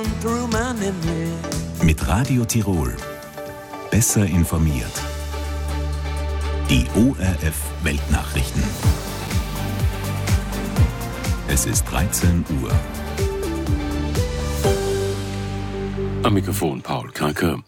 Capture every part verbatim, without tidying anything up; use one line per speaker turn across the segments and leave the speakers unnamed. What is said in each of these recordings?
through my memory.
Mit Radio Tirol. Besser informiert. Die O R F Weltnachrichten. Es ist dreizehn Uhr.
Am Mikrofon Paul Kranker.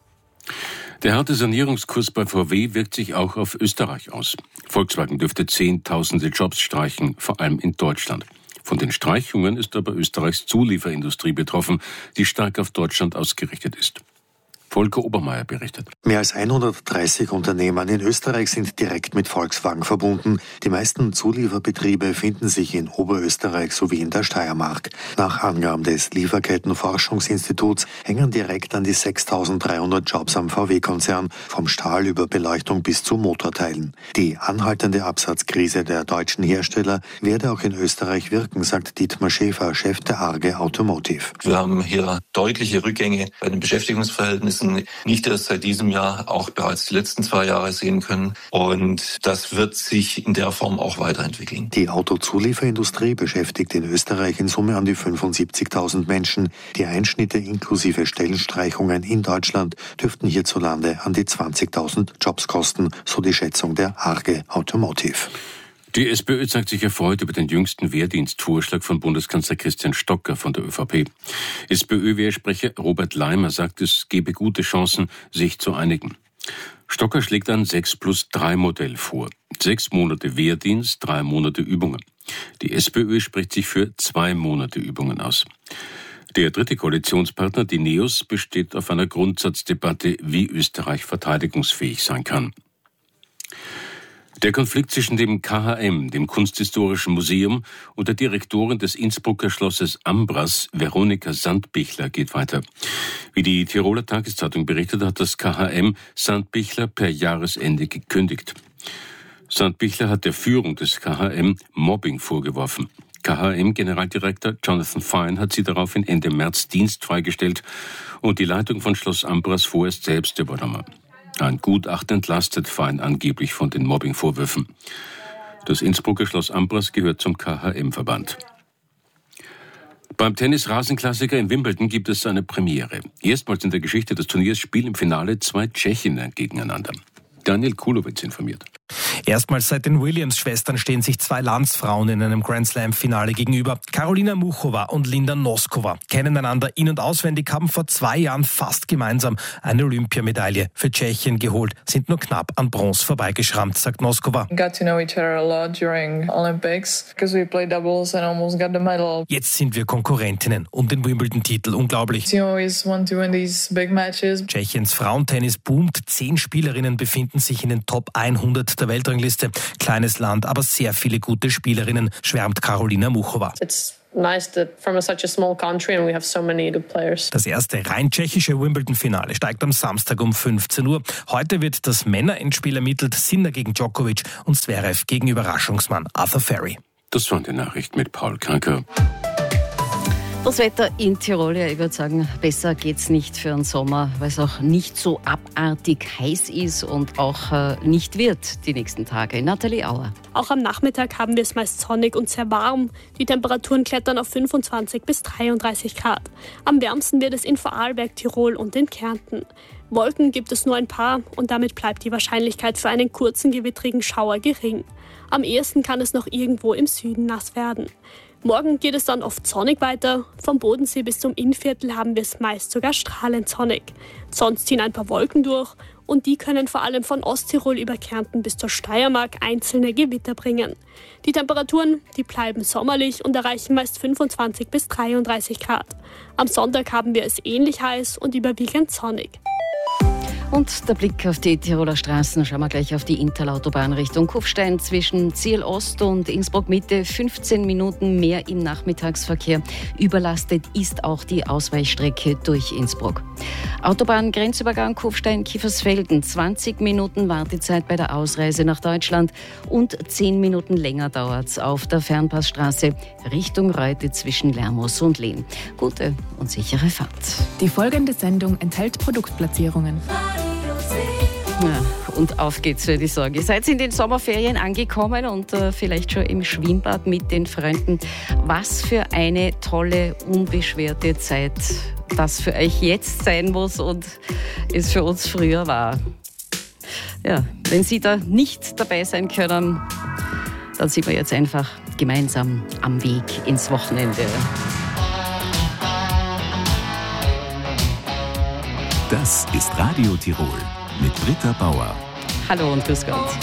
Der harte Sanierungskurs bei V W wirkt sich auch auf Österreich aus. Volkswagen dürfte Zehntausende Jobs streichen, vor allem in Deutschland. Von den Streichungen ist aber Österreichs Zulieferindustrie betroffen, die stark auf Deutschland ausgerichtet ist. Volker Obermeier berichtet.
Mehr als hundertdreißig Unternehmen in Österreich sind direkt mit Volkswagen verbunden. Die meisten Zulieferbetriebe finden sich in Oberösterreich sowie in der Steiermark. Nach Angaben des Lieferkettenforschungsinstituts hängen direkt an die sechstausenddreihundert Jobs am V W-Konzern, vom Stahl über Beleuchtung bis zu Motorteilen. Die anhaltende Absatzkrise der deutschen Hersteller werde auch in Österreich wirken, sagt Dietmar Schäfer, Chef der Arge Automotive.
Wir haben hier deutliche Rückgänge bei den Beschäftigungsverhältnissen, nicht erst seit diesem Jahr, auch bereits die letzten zwei Jahre sehen können. Und das wird sich in der Form auch weiterentwickeln.
Die Autozulieferindustrie beschäftigt in Österreich in Summe an die fünfundsiebzigtausend Menschen. Die Einschnitte inklusive Stellenstreichungen in Deutschland dürften hierzulande an die zwanzigtausend Jobs kosten, so die Schätzung der Arge Automotive.
Die SPÖ zeigt sich erfreut über den jüngsten Wehrdienstvorschlag von Bundeskanzler Christian Stocker von der ÖVP. SPÖ-Wehrsprecher Robert Leimer sagt, es gebe gute Chancen, sich zu einigen. Stocker schlägt ein sechs plus drei Modell vor. Sechs Monate Wehrdienst, drei Monate Übungen. Die SPÖ spricht sich für zwei Monate Übungen aus. Der dritte Koalitionspartner, die NEOS, besteht auf einer Grundsatzdebatte, wie Österreich verteidigungsfähig sein kann. Der Konflikt zwischen dem K H M, dem Kunsthistorischen Museum, und der Direktorin des Innsbrucker Schlosses Ambras, Veronika Sandbichler, geht weiter. Wie die Tiroler Tageszeitung berichtet, hat das K H M Sandbichler per Jahresende gekündigt. Sandbichler hat der Führung des K H M Mobbing vorgeworfen. K H M-Generaldirektor Jonathan Fine hat sie daraufhin Ende März dienstfrei gestellt und die Leitung von Schloss Ambras vorerst selbst übernommen. Ein Gutachten entlastet Fine angeblich von den Mobbing-Vorwürfen. Das Innsbrucker Schloss Ambras gehört zum K H M-Verband. Beim Tennis-Rasenklassiker in Wimbledon gibt es eine Premiere. Erstmals in der Geschichte des Turniers spielen im Finale zwei Tschechinnen gegeneinander. Daniel Kulowitz informiert.
Erstmals seit den Williams-Schwestern stehen sich zwei Landsfrauen in einem Grand-Slam-Finale gegenüber. Karolina Muchova und Linda Noskova kennen einander in- und auswendig, haben vor zwei Jahren fast gemeinsam eine Olympiamedaille für Tschechien geholt, sind nur knapp an Bronze vorbeigeschrammt, sagt Noskova.
Got to know each other a lot during Olympics because we played doubles and almost got the medal.
Jetzt sind wir Konkurrentinnen um den Wimbledon-Titel. Unglaublich.
You always want to win these big matches.
Tschechiens Frauentennis boomt. Zehn Spielerinnen befinden sich in den Top hundert der Weltrangliste. Kleines Land, aber sehr viele gute Spielerinnen, schwärmt Karolina Muchova.
It's nice that from such a small country and we have so many good players.
Das erste rein tschechische Wimbledon-Finale steigt am Samstag um fünfzehn Uhr. Heute wird das Männerendspiel ermittelt. Sinner gegen Djokovic und Zverev gegen Überraschungsmann Arthur Ferry.
Das waren die Nachrichten mit Paul Kranker.
Das Wetter in Tirol, ja, ich würde sagen, besser geht's nicht für den Sommer, weil es auch nicht so abartig heiß ist und auch äh, nicht wird die nächsten Tage. Nathalie Auer.
Auch am Nachmittag haben wir es meist sonnig und sehr warm. Die Temperaturen klettern auf fünfundzwanzig bis dreiunddreißig Grad. Am wärmsten wird es in Vorarlberg, Tirol und in Kärnten. Wolken gibt es nur ein paar und damit bleibt die Wahrscheinlichkeit für einen kurzen gewittrigen Schauer gering. Am ehesten kann es noch irgendwo im Süden nass werden. Morgen geht es dann oft sonnig weiter. Vom Bodensee bis zum Innviertel haben wir es meist sogar strahlend sonnig. Sonst ziehen ein paar Wolken durch und die können vor allem von Osttirol über Kärnten bis zur Steiermark einzelne Gewitter bringen. Die Temperaturen, die bleiben sommerlich und erreichen meist fünfundzwanzig bis dreiunddreißig Grad. Am Sonntag haben wir es ähnlich heiß und überwiegend sonnig.
Und der Blick auf die Tiroler Straßen. Schauen wir gleich auf die Interlautobahn Richtung Kufstein. Zwischen Ziel Ost und Innsbruck Mitte fünfzehn Minuten mehr im Nachmittagsverkehr. Überlastet ist auch die Ausweichstrecke durch Innsbruck. Autobahn-Grenzübergang Kufstein-Kiefersfelden. zwanzig Minuten Wartezeit bei der Ausreise nach Deutschland und zehn Minuten länger dauert es auf der Fernpassstraße Richtung Reute zwischen Lermoos und Lehn. Gute und sichere Fahrt.
Die folgende Sendung enthält Produktplatzierungen.
Ja, und auf geht's, würde ich sagen. Ihr seid in den Sommerferien angekommen und äh, vielleicht schon im Schwimmbad mit den Freunden. Was für eine tolle, unbeschwerte Zeit das für euch jetzt sein muss und es für uns früher war. Ja, wenn Sie da nicht dabei sein können, dann sind wir jetzt einfach gemeinsam am Weg ins Wochenende.
Das ist Radio Tirol mit Britta Bauer.
Hallo und grüß Gott.